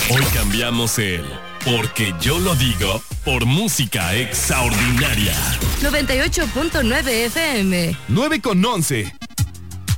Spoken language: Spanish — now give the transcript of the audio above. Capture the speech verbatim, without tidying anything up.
Hoy cambiamos el porque yo lo digo por música extraordinaria. noventa y ocho punto nueve F M. nueve con once.